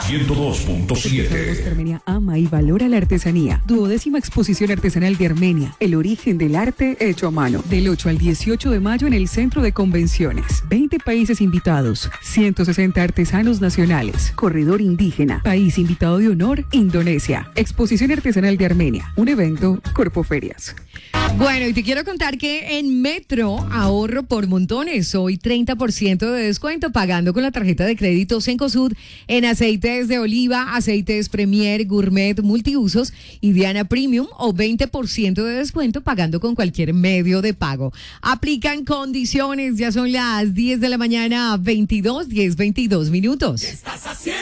102.7. Armenia ama y valora la artesanía. 12ª Exposición Artesanal de Armenia. El origen del arte hecho a mano. Del 8 al 18 de mayo en el Centro de Convenciones. 20 países invitados. 160 artesanos nacionales. Corredor indígena. País invitado de honor, Indonesia. Exposición Artesanal de Armenia. Un evento Corpoferias. Bueno, y te quiero contar que en Metro ahorro por montones. Hoy 30% de descuento pagando con la tarjeta de crédito Cencosud en aceites de oliva, aceites Premier, Gourmet, Multiusos y Diana Premium, o 20% de descuento pagando con cualquier medio de pago. Aplican condiciones. Ya son las 10 de la mañana, 22 minutos. ¿Qué estás haciendo?